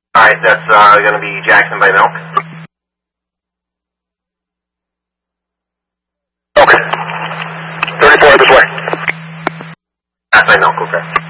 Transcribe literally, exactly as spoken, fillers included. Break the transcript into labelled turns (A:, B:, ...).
A: Alright, that's uh, going to be Jackson by Milk.
B: Okay. thirty-four this way.
A: That's by Milk, okay.